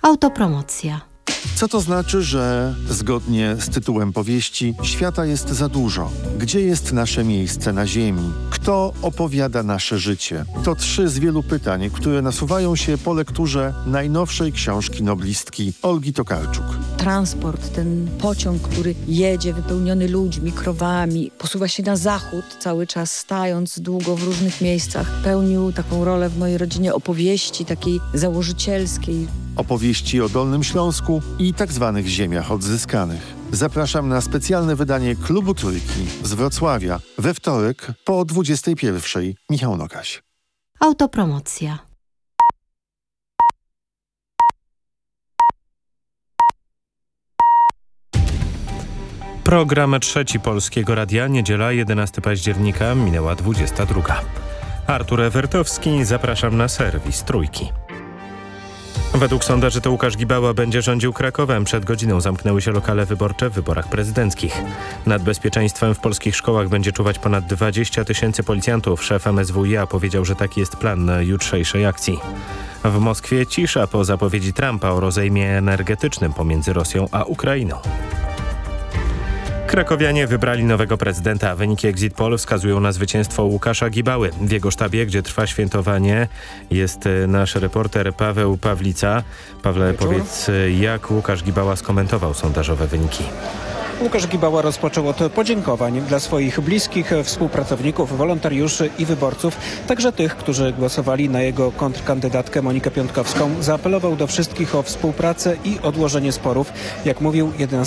Autopromocja. Co to znaczy, że zgodnie z tytułem powieści świata jest za dużo? Gdzie jest nasze miejsce na ziemi? Kto opowiada nasze życie? To 3 z wielu pytań, które nasuwają się po lekturze najnowszej książki noblistki Olgi Tokarczuk. Transport, ten pociąg, który jedzie wypełniony ludźmi, krowami, posuwa się na zachód, cały czas stając długo w różnych miejscach. Pełnił taką rolę w mojej rodzinie opowieści takiej założycielskiej. Opowieści o Dolnym Śląsku i tak zwanych ziemiach odzyskanych. Zapraszam na specjalne wydanie Klubu Trójki z Wrocławia we wtorek po 21:00. Michał Nogaś. Autopromocja. Program Trzeci Polskiego Radia, niedziela 11 października, minęła 22. Artur Ewertowski, zapraszam na serwis Trójki. Według sondaży to Łukasz Gibała będzie rządził Krakowem. Przed godziną zamknęły się lokale wyborcze w wyborach prezydenckich. Nad bezpieczeństwem w polskich szkołach będzie czuwać ponad 20 000 policjantów. Szef MSWiA powiedział, że taki jest plan jutrzejszej akcji. W Moskwie cisza po zapowiedzi Trumpa o rozejmie energetycznym pomiędzy Rosją a Ukrainą. Krakowianie wybrali nowego prezydenta. Wyniki Exit Poll wskazują na zwycięstwo Łukasza Gibały. W jego sztabie, gdzie trwa świętowanie, jest nasz reporter Paweł Pawlica. Pawle, powiedz, jak Łukasz Gibała skomentował sondażowe wyniki? Łukasz Gibała rozpoczął od podziękowań dla swoich bliskich, współpracowników, wolontariuszy i wyborców, także tych, którzy głosowali na jego kontrkandydatkę Monikę Piątkowską. Zaapelował do wszystkich o współpracę i odłożenie sporów. Jak mówił, 11